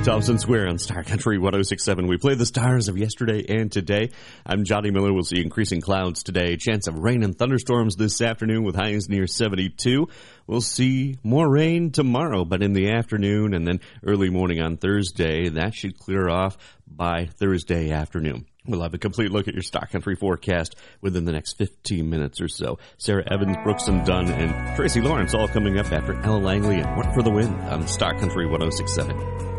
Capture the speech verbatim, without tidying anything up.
Thompson Square on Star Country one oh six point seven. We play the stars of yesterday and today. I'm Johnny Miller. We'll see increasing clouds today. Chance of rain and thunderstorms this afternoon with highs near seventy-two. We'll see more rain tomorrow, but in the afternoon and then early morning on Thursday, that should clear off by Thursday afternoon. We'll have a complete look at your Star Country forecast within the next fifteen minutes or so. Sarah Evans, Brooks and Dunn, and Tracy Lawrence all coming up after Ella Langley and What for the Wind on Star Country one oh six point seven.